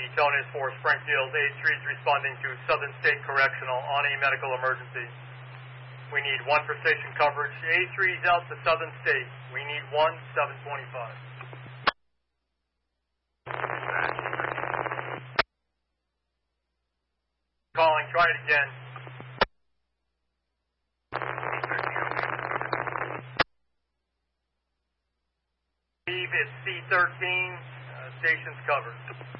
tone is for Springfield. A3 is responding to Southern State Correctional on a medical emergency. We need 1 for station coverage. A3 is out to Southern State. We need 1, 725. Calling, try it again. Steve, it's C13, station's covered.